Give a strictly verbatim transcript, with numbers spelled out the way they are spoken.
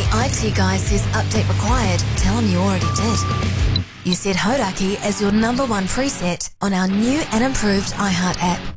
the I T guy says update required, tell him you already did. You set Hodaki as your number one preset on our new and improved iHeart app.